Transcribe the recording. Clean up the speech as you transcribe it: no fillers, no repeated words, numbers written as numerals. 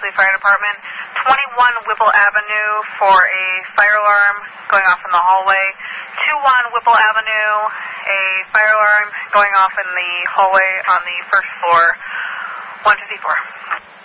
Berkeley Fire Department. 21 Whipple Avenue for a fire alarm going off in the hallway. 21 Whipple Avenue, a fire alarm going off in the hallway on the first floor. 154.